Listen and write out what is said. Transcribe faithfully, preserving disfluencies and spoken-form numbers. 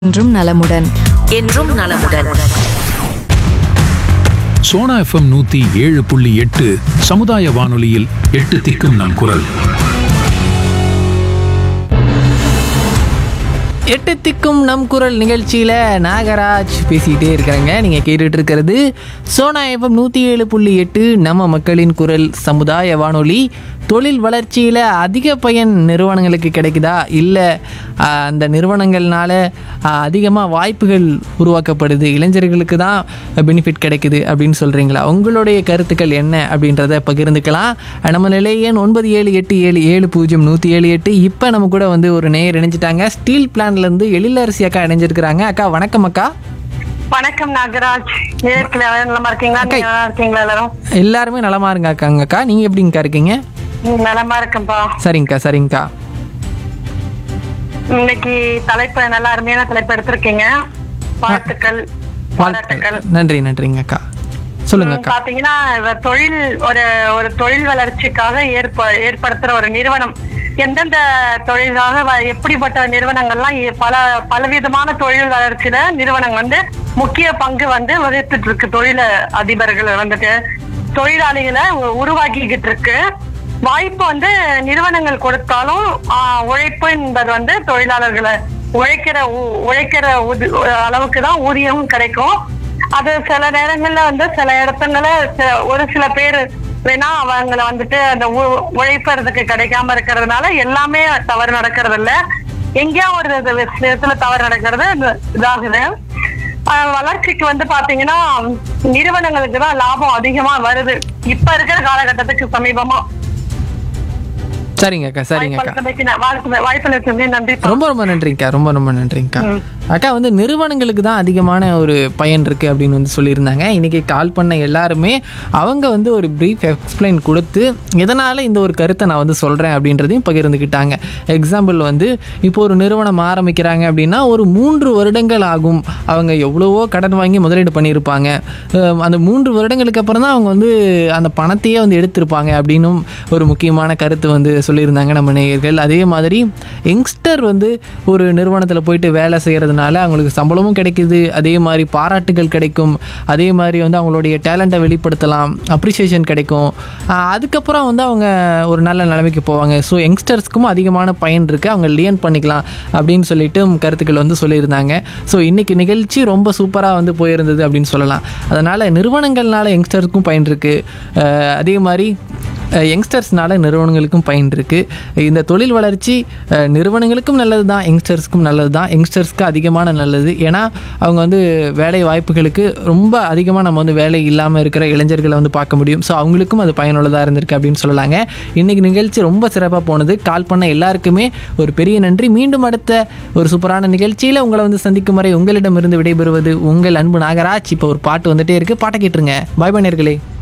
என்றும் நலமுடன் என்றும் நலமுடன். சோனா எஃப்எம் நூத்தி ஏழு புள்ளி எட்டு சமுதாய வானொலியில் எட்டு திக்கும் நம் குரல். எட்டு திக்கும் நம் குரல் நிகழ்ச்சியில் நாகராஜ் பேசிகிட்டே இருக்கிறேங்க. நீங்கள் கேட்டுட்டு இருக்கிறது சோனா எஃப்எம் நூற்றி ஏழு புள்ளி எட்டு நம்ம மக்களின் குரல் சமுதாய வானொலி. தொழில் வளர்ச்சியில் அதிக பயன் நிறுவனங்களுக்கு கிடைக்குதா, இல்லை அந்த நிறுவனங்கள்னால அதிகமாக வாய்ப்புகள் உருவாக்கப்படுது, இளைஞர்களுக்கு தான் பெனிஃபிட் கிடைக்குது அப்படின்னு சொல்கிறீங்களா? உங்களுடைய கருத்துக்கள் என்ன அப்படின்றத பகிர்ந்துக்கலாம். நம்ம நிலை எண் ஒன்பது ஏழு எட்டு ஏழு ஏழு பூஜ்ஜியம் நூற்றி ஏழு எட்டு. இப்போ நம்ம கூட வந்து ஒரு நேயர் இணைஞ்சிட்டாங்க. ஸ்டீல் பிளான்லேருந்து எழிலரசி அக்கா இணைஞ்சிருக்கிறாங்க. அக்கா வணக்கம். அக்கா வணக்கம் நாகராஜ். நலமா இருக்கீங்களா? நீங்க நல்லா இருக்கீங்களா? எல்லாரும் எல்லாருமே நலமா இருங்க அக்காங்க. அக்கா நீங்க எப்படிங்கக்கா இருக்கீங்க? நலமா இருக்கேன்ப்பா. சரிங்கக்கா சரிங்கக்கா. இன்னைக்கு தலைப்பு நல்ல அருமையான தலைப்பு எடுத்திருக்கீங்க. வாழ்த்துக்கள் பாராட்டுக்கள். நன்றி நன்றிங்க அக்கா. சொல்லுங்க அக்கா. பாத்தீங்கன்னா தொழில் ஒரு ஒரு தொழில் வளர்ச்சிக்காக ஏற்ப ஏற்படுத்துற ஒரு நிறுவனம் எந்தெந்த தொழிலாக எப்படிப்பட்ட நிறுவனங்கள்லாம் பல பலவிதமான தொழில் வளர்ச்சியில நிறுவனங்கள் வந்து முக்கிய பங்கு வந்து வகித்துட்டு இருக்கு. தொழில அதிபர்கள் வந்துட்டு தொழிலாளிகளை உருவாக்கிக்கிட்டு இருக்கு. வாய்ப்பு வந்து நிறுவனங்கள் கொடுத்தாலும் ஆஹ் உழைப்பு என்பது வந்து தொழிலாளர்களை உழைக்கிற உழைக்கிற அளவுக்கு தான் ஊதியமும் கிடைக்கும். அது சில நேரங்கள்ல வந்து சில இடத்துங்கள ஒரு சில பேர் வேணா அவங்களை வந்துட்டு அந்த உழைப்பறதுக்கு கிடைக்காம இருக்கிறதுனால எல்லாமே தவறு நடக்கிறது இல்ல. எங்கேயா ஒரு விஷயத்துல தவறு நடக்கிறது இதாகுது. வளர்ச்சிக்கு வந்து பாத்தீங்கன்னா நிறுவனங்களுக்கு தான் லாபம் அதிகமா வருது இப்ப இருக்கிற காலகட்டத்துக்கு சமீபமா. சரிங்க அக்கா சரிங்க அக்கா. நன்றி. ரொம்ப ரொம்ப நன்றிங்கக்கா. ரொம்ப ரொம்ப நன்றிங்கக்கா. அக்கா வந்து நிறுவனங்களுக்கு தான் அதிகமான ஒரு பயன் இருக்குது அப்படின்னு வந்து சொல்லியிருந்தாங்க. இன்றைக்கி கால் பண்ண எல்லாருமே அவங்க வந்து ஒரு ப்ரீஃப் எக்ஸ்பிளைன் கொடுத்து எதனால் இந்த ஒரு கருத்தை நான் வந்து சொல்கிறேன் அப்படின்றதையும் பகிர்ந்துக்கிட்டாங்க. எக்ஸாம்பிள் வந்து இப்போ ஒரு நிறுவனம் ஆரம்பிக்கிறாங்க அப்படின்னா ஒரு மூன்று வருடங்கள் ஆகும். அவங்க எவ்வளவோ கடன் வாங்கி முதலீடு பண்ணியிருப்பாங்க. அந்த மூன்று வருடங்களுக்கு அப்புறம் தான் அவங்க வந்து அந்த பணத்தையே வந்து எடுத்திருப்பாங்க அப்படின்னும் ஒரு முக்கியமான கருத்து வந்து சொல்லியிருந்தாங்க நம்ம நேயர்கள். அதே மாதிரி யங்ஸ்டர் வந்து ஒரு நிறுவனத்தில் போயிட்டு வேலை செய்கிறதுனால அவங்களுக்கு சம்பளமும் கிடைக்குது, அதே மாதிரி பாராட்டுகள் கிடைக்கும், அதே மாதிரி வந்து அவங்களுடைய டேலண்ட்டை வெளிப்படுத்தலாம், அப்ரிசியேஷன் கிடைக்கும். அதுக்கப்புறம் வந்து அவங்க ஒரு நல்ல நிலைமைக்கு போவாங்க. ஸோ யங்ஸ்டர்ஸ்க்கும் அதிகமான பயன் இருக்குது, அவங்க லேர்ன் பண்ணிக்கலாம் அப்படின்னு சொல்லிட்டு கருத்துக்கள் வந்து சொல்லியிருந்தாங்க. ஸோ இன்றைக்கி நிகழ்ச்சி ரொம்ப சூப்பராக வந்து போயிருந்தது அப்படின்னு சொல்லலாம். அதனால் நிறுவனங்கள்னால யங்ஸ்டருக்கும் பயன் இருக்குது, அதே மாதிரி யங்ஸ்டர்ஸ்னால நிறுவனங்களுக்கும் பயன் இருக்குது. இந்த தொழில் வளர்ச்சி நிறுவனங்களுக்கும் நல்லது தான், யங்ஸ்டர்ஸ்க்கும் நல்லது தான். யங்ஸ்டர்ஸ்க்கு அதிகமான நல்லது. ஏன்னா அவங்க வந்து வேலை வாய்ப்புகளுக்கு ரொம்ப அதிகமாக நம்ம வந்து வேலை இல்லாமல் இருக்கிற இளைஞர்களை வந்து பார்க்க முடியும். ஸோ அவங்களுக்கும் அது பயனுள்ளதாக இருந்திருக்கு அப்படின்னு சொல்லலாங்க. இன்றைக்கி நிகழ்ச்சி ரொம்ப சிறப்பாக போனது. கால் பண்ண எல்லாருக்குமே ஒரு பெரிய நன்றி. மீண்டும் அடுத்த ஒரு சூப்பரான நிகழ்ச்சியில் உங்களை வந்து சந்திக்கும் வரை உங்களிடமிருந்து விடைபெறுவது உங்கள் அன்பு நாகராஜ். இப்போ ஒரு பாட்டு வந்துட்டே இருக்குது, பாட்டை கேட்டுருங்க. பாய் பாய் நேயர்களே.